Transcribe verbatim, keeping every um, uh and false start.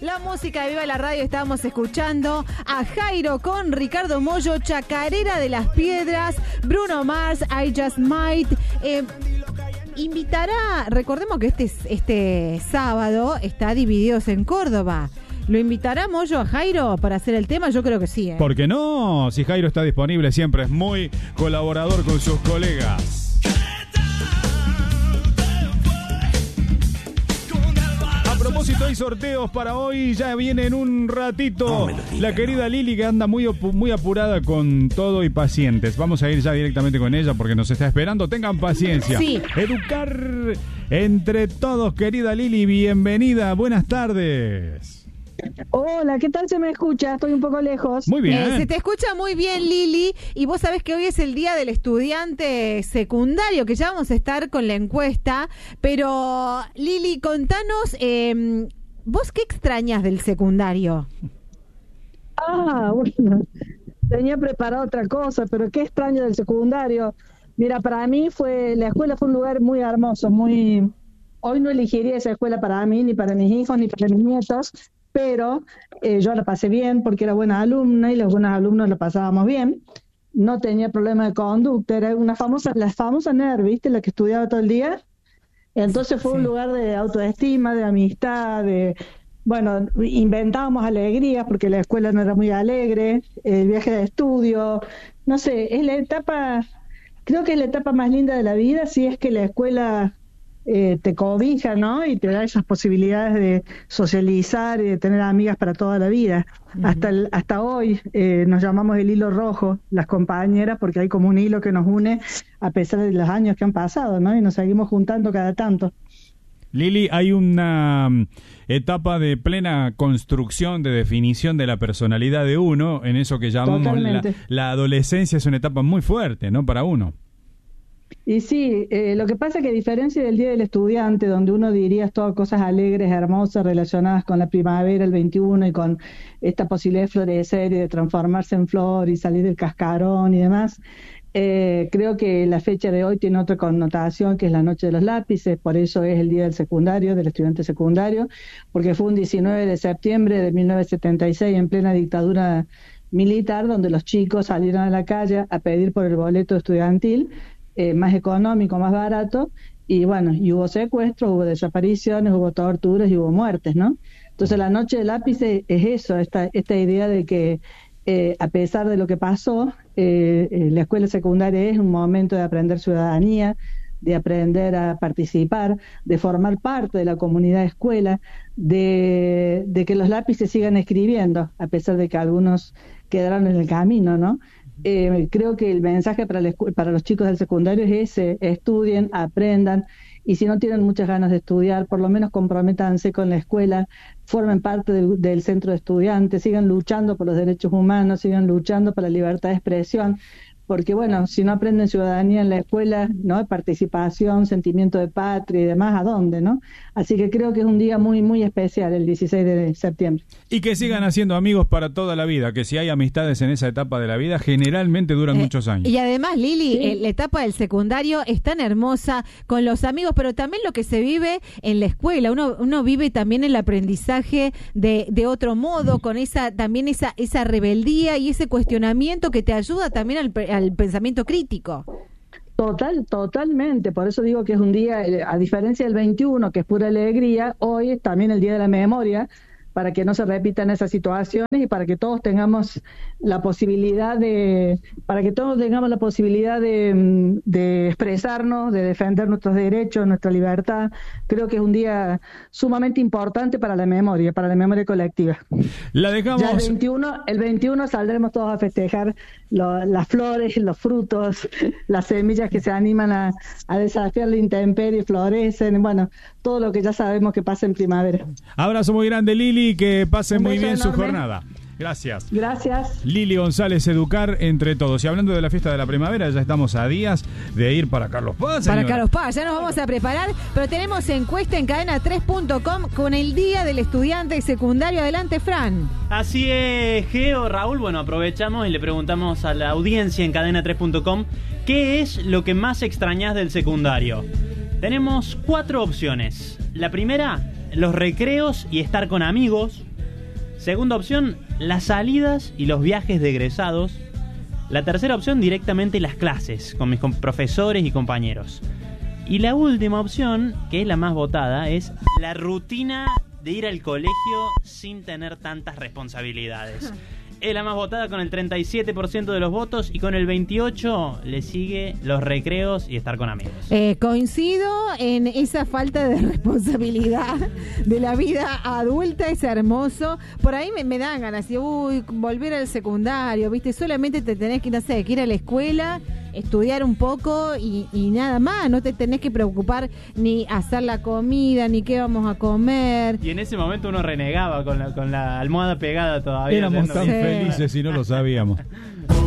La música de Viva la Radio. Estábamos escuchando a Jairo con Ricardo Mollo, Chacarera de las Piedras, Bruno Mars, I Just Might. Eh, invitará, recordemos que este, este sábado está Divididos en Córdoba. ¿Lo invitará Mollo a Jairo para hacer el tema? Yo creo que sí, ¿eh? ¿Por qué no? Si Jairo está disponible, siempre es muy colaborador con sus colegas. A propósito, hay sorteos para hoy, ya viene en un ratito. No la querida Lili, que anda muy, muy apurada con todo y pacientes. Vamos a ir ya directamente con ella porque nos está esperando. Tengan paciencia. Sí. Educar entre todos, querida Lili, bienvenida. Buenas tardes. Hola, ¿qué tal se me escucha? Estoy un poco lejos. Muy bien. Eh, se te escucha muy bien, Lili, y vos sabés que hoy es el día del estudiante secundario, que ya vamos a estar con la encuesta, pero Lili, contanos, eh, ¿vos qué extrañas del secundario? Ah, bueno, tenía preparado otra cosa, pero qué extraño del secundario. Mira, para mí fue, la escuela fue un lugar muy hermoso, muy... Hoy no elegiría esa escuela para mí, ni para mis hijos, ni para mis nietos, pero eh, yo la pasé bien porque era buena alumna y los buenos alumnos la pasábamos bien. No tenía problema de conducta, era una famosa, la famosa nerd, ¿viste? La que estudiaba todo el día. Entonces fue sí. un lugar de autoestima, de amistad, de... Bueno, inventábamos alegrías porque la escuela no era muy alegre, el viaje de estudio, no sé, es la etapa, creo que es la etapa más linda de la vida, si es que la escuela... Eh, te cobija, ¿no? Y te da esas posibilidades de socializar y de tener amigas para toda la vida. Uh-huh. Hasta el, hasta hoy eh, nos llamamos el hilo rojo, las compañeras, porque hay como un hilo que nos une a pesar de los años que han pasado, ¿no? Y nos seguimos juntando cada tanto. Lili, hay una etapa de plena construcción, de definición de la personalidad de uno, en eso que llamamos la, la adolescencia. Es una etapa muy fuerte, ¿no? Para uno. Y sí, eh, lo que pasa es que a diferencia del Día del Estudiante, donde uno diría todas cosas alegres, hermosas, relacionadas con la primavera, el veintiuno, y con esta posibilidad de florecer y de transformarse en flor y salir del cascarón y demás, eh, creo que la fecha de hoy tiene otra connotación, que es la Noche de los Lápices. Por eso es el Día del Secundario, del Estudiante Secundario, porque fue un diecinueve de septiembre de mil novecientos setenta y seis, en plena dictadura militar, donde los chicos salieron a la calle a pedir por el boleto estudiantil, Eh, más económico, más barato, y bueno, y hubo secuestros, hubo desapariciones, hubo torturas y hubo muertes, ¿no? Entonces la Noche del Lápiz es eso, esta, esta idea de que eh, a pesar de lo que pasó, eh, eh, la escuela secundaria es un momento de aprender ciudadanía, de aprender a participar, de formar parte de la comunidad escuela, de, de que los lápices sigan escribiendo, a pesar de que algunos quedaron en el camino, ¿no? Eh, creo que el mensaje para, la escu- para los chicos del secundario es ese: estudien, aprendan, y si no tienen muchas ganas de estudiar, por lo menos comprométanse con la escuela, formen parte del, del centro de estudiantes, sigan luchando por los derechos humanos, sigan luchando por la libertad de expresión, porque bueno, si no aprenden ciudadanía en la escuela, ¿no? Participación, sentimiento de patria y demás, ¿a dónde, no? Así que creo que es un día muy, muy especial, el dieciséis de septiembre. Y que sigan haciendo amigos para toda la vida, que si hay amistades en esa etapa de la vida, generalmente duran eh, muchos años. Y además, Lili, sí. eh, la etapa del secundario es tan hermosa con los amigos, pero también lo que se vive en la escuela. Uno, uno vive también el aprendizaje de, de otro modo, con esa también esa, esa rebeldía y ese cuestionamiento que te ayuda también al al pensamiento crítico. Total, totalmente, por eso digo que es un día, a diferencia del veintiuno, que es pura alegría, hoy es también el Día de la Memoria, para que no se repitan esas situaciones y para que todos tengamos la posibilidad de, para que todos tengamos la posibilidad de, de expresarnos, de defender nuestros derechos, nuestra libertad. Creo que es un día sumamente importante para la memoria, para la memoria colectiva. La dejamos. Ya el veintiuno, el veintiuno saldremos todos a festejar lo, las flores, los frutos, las semillas que se animan a, a desafiar la intemperie, florecen, bueno, todo lo que ya sabemos que pasa en primavera. Abrazo muy grande, Lili. Que pase muy bien enorme. Su jornada. Gracias. Gracias. Lili González, Educar entre todos. Y hablando de la fiesta de la primavera, ya estamos a días de ir para Carlos Paz. Para señora. Carlos Paz, ya nos vamos a preparar, pero tenemos encuesta en cadena tres punto com con el Día del Estudiante Secundario. Adelante, Fran. Así es, Geo, Raúl. Bueno, aprovechamos y le preguntamos a la audiencia en cadena tres punto com ¿qué es lo que más extrañás del secundario? Tenemos cuatro opciones. La primera, los recreos y estar con amigos. Segunda opción, las salidas y los viajes de egresados. La tercera opción, directamente las clases con mis com- profesores y compañeros. Y la última opción, que es la más votada, es la rutina de ir al colegio sin tener tantas responsabilidades. Es la más votada con el treinta y siete por ciento de los votos, y con el veintiocho por ciento le sigue los recreos y estar con amigos. Eh, coincido en esa falta de responsabilidad de la vida adulta, es hermoso. Por ahí me, me dan ganas de, uy, volver al secundario, ¿viste? Solamente te tenés que, no sé, que ir a la escuela, estudiar un poco y, y nada más. No te tenés que preocupar ni hacer la comida, ni qué vamos a comer. Y en ese momento uno renegaba con la, con la almohada pegada todavía. Éramos tan Sí. felices y no lo sabíamos.